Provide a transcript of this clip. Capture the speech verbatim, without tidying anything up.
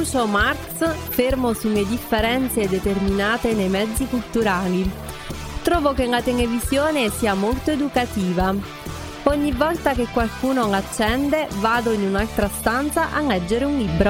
Groucho Marx fermo sulle differenze determinate nei mezzi culturali. Trovo che la televisione sia molto educativa. Ogni volta che qualcuno l'accende, vado in un'altra stanza a leggere un libro.